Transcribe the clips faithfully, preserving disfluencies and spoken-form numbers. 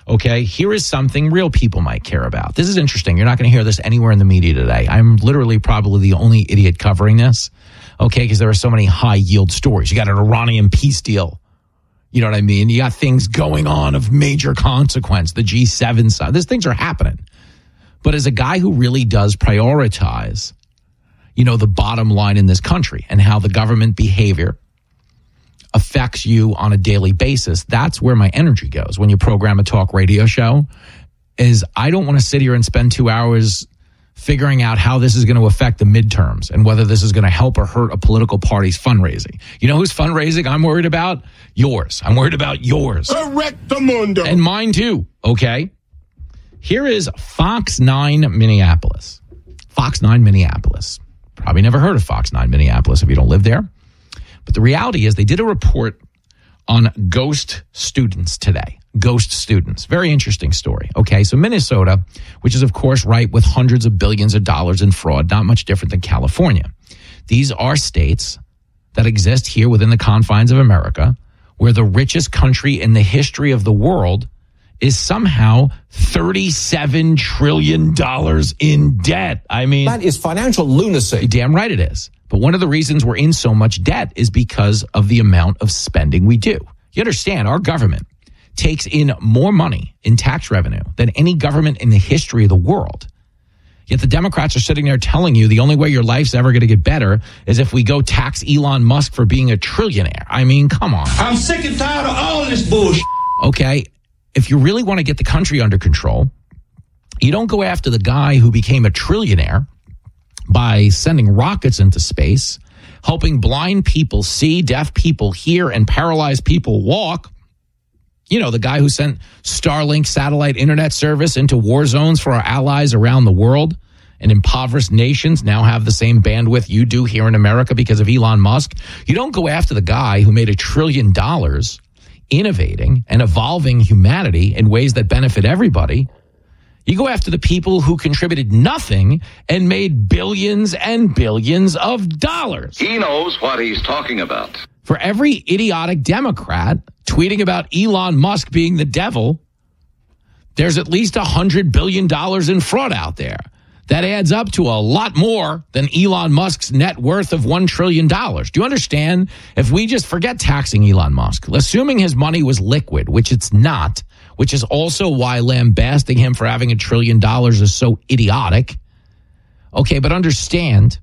Okay, here is something real people might care about. This is interesting. You're not going to hear this anywhere in the media today. I'm literally probably the only idiot covering this, okay, because there are so many high-yield stories. You got an Iranian peace deal. You know what I mean? You got things going on of major consequence, the G seven side. These things are happening. But as a guy who really does prioritize, you know, the bottom line in this country and how the government behavior affects you on a daily basis, that's where my energy goes when you program a talk radio show. Is I don't want to sit here and spend two hours figuring out how this is going to affect the midterms and whether this is going to help or hurt a political party's fundraising. You know who's fundraising I'm worried about? Yours. I'm worried about yours. Correctamundo. And mine too, okay? Here is Fox nine Minneapolis. Fox nine Minneapolis. Probably never heard of Fox nine Minneapolis if you don't live there. But the reality is they did a report on ghost students today. Ghost students. Very interesting story. Okay, so Minnesota, which is, of course, right with hundreds of billions of dollars in fraud, not much different than California. These are states that exist here within the confines of America, where the richest country in the history of the world is somehow thirty-seven trillion dollars in debt. I mean, that is financial lunacy. Damn right it is. But one of the reasons we're in so much debt is because of the amount of spending we do. You understand, our government takes in more money in tax revenue than any government in the history of the world. Yet the Democrats are sitting there telling you the only way your life's ever going to get better is if we go tax Elon Musk for being a trillionaire. I mean, come on. I'm sick and tired of all this bullshit. Okay, if you really want to get the country under control, you don't go after the guy who became a trillionaire by sending rockets into space, helping blind people see, deaf people hear, and paralyzed people walk. You know, the guy who sent Starlink satellite internet service into war zones for our allies around the world, and impoverished nations now have the same bandwidth you do here in America because of Elon Musk. You don't go after the guy who made a trillion dollars innovating and evolving humanity in ways that benefit everybody. You go after the people who contributed nothing and made billions and billions of dollars. He knows what he's talking about. For every idiotic Democrat tweeting about Elon Musk being the devil, there's at least one hundred billion dollars in fraud out there. That adds up to a lot more than Elon Musk's net worth of one trillion dollars. Do you understand? If we just forget taxing Elon Musk, assuming his money was liquid, which it's not, which is also why lambasting him for having a trillion dollars is so idiotic. Okay, but understand,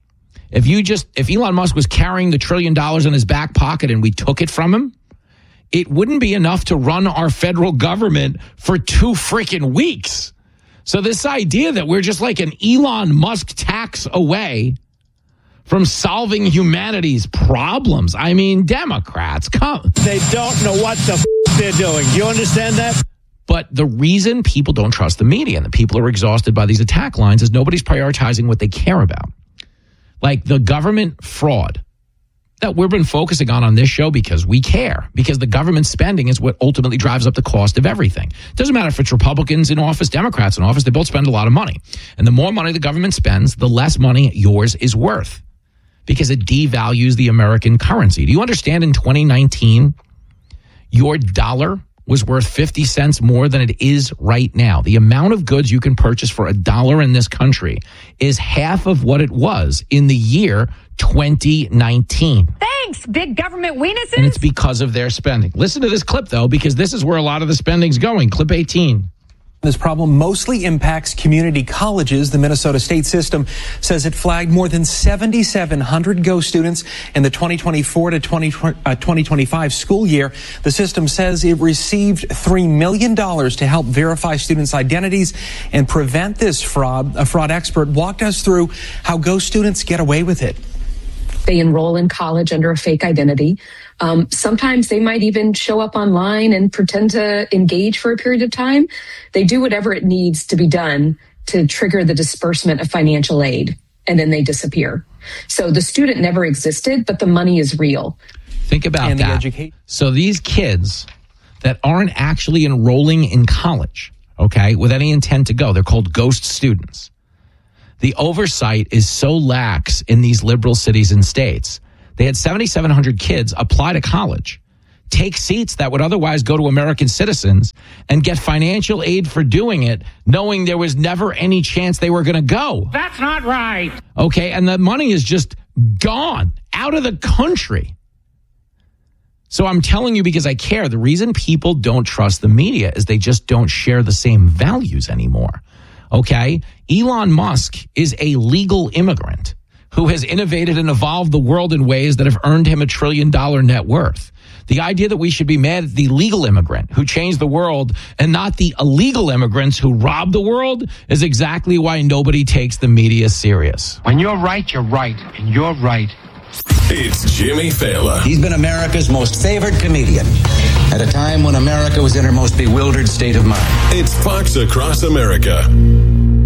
if you just, if Elon Musk was carrying the trillion dollars in his back pocket and we took it from him, it wouldn't be enough to run our federal government for two freaking weeks. So this idea that we're just like an Elon Musk tax away from solving humanity's problems. I mean, Democrats, come. They don't know what the f- they're doing. Do you understand that? But the reason people don't trust the media and the people are exhausted by these attack lines is nobody's prioritizing what they care about. Like the government fraud that we've been focusing on on this show because we care, because the government spending is what ultimately drives up the cost of everything. It doesn't matter if it's Republicans in office, Democrats in office, they both spend a lot of money. And the more money the government spends, the less money yours is worth because it devalues the American currency. Do you understand in twenty nineteen, your dollar was worth fifty cents more than it is right now? The amount of goods you can purchase for a dollar in this country is half of what it was in the year twenty nineteen. Thanks, big government weenuses. And it's because of their spending. Listen to this clip, though, because this is where a lot of the spending's going. Clip eighteen. This problem mostly impacts community colleges. The Minnesota state system says it flagged more than seven thousand seven hundred ghost students in the twenty twenty-four to twenty twenty-five school year. The system says it received three million dollars to help verify students' identities and prevent this fraud. A fraud expert walked us through how ghost students get away with it. They enroll in college under a fake identity. Um, sometimes they might even show up online and pretend to engage for a period of time. They do whatever it needs to be done to trigger the disbursement of financial aid, and then they disappear. So the student never existed, but the money is real. Think about And the that. educa- So these kids that aren't actually enrolling in college, okay, with any intent to go, they're called ghost students. The oversight is so lax in these liberal cities and states. They had seven thousand seven hundred kids apply to college. take seats that would otherwise go to American citizens and get financial aid for doing it, knowing there was never any chance they were going to go. That's not right. Okay, and the money is just gone out of the country. So I'm telling you because I care. The reason people don't trust the media is they just don't share the same values anymore. Okay? Elon Musk is a legal immigrant who has innovated and evolved the world in ways that have earned him a trillion dollar net worth. The idea that we should be mad at the legal immigrant who changed the world and not the illegal immigrants who robbed the world is exactly why nobody takes the media serious. When you're right, you're right. And you're right. It's Jimmy Fallon. He's been America's most favored comedian at a time when America was in her most bewildered state of mind. It's Fox Across America.